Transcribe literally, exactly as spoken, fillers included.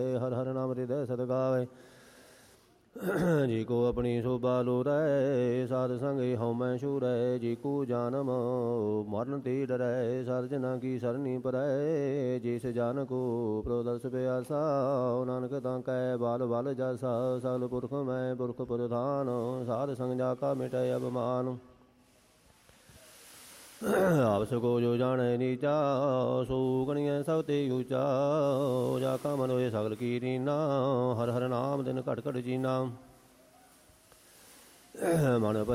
ਹਰ ਹਰ ਨਾਮ ਹਿਰਦੈ ਸਦ ਗਾਵੇ। ਜੀ ਕੋ ਆਪਣੀ ਸੋਭਾ ਲੋਰੈ ਸਾਧ ਸੰਗੇ ਹਉਮੈ ਛੂਰੈ। ਜੀ ਕੋ ਜਾਨਮ ਮਰਨ ਤੇ ਡਰੈ ਸਾਧ ਜਨਾਂ ਕੀ ਸਰਨੀ ਪਰੈ। ਜਿਸ ਜਾਨ ਕੋ ਪ੍ਰਦਰਸ ਪਿਆਸਾ ਨਾਨਕ ਤਾਂ ਕੈ ਬਾਲ ਬਲ ਜਾਸਾ। ਸਗਲ ਪੁਰਖ ਮੈਂ ਪੁਰਖ ਪ੍ਰਧਾਨ ਸਾਧ ਸੰਗ ਜਾ ਕਾ ਮਿਟੈ ਅਭਿਮਾਨ। ਆਪਸ ਕੋ ਜੋ ਜਾਣੈ ਨੀਚਾ ਸੋ ਗਣੀਐ ਸਭ ਤੇ ਊਚਾ। ਜਾ ਕਾ ਮਨ ਹੋਏ ਸਗਲ ਕੀ ਰੀਨਾ ਹਰ ਹਰ ਨਾਮ ਦਿਨ ਘਟ ਘਟ ਜੀਨਾ। ਮਨ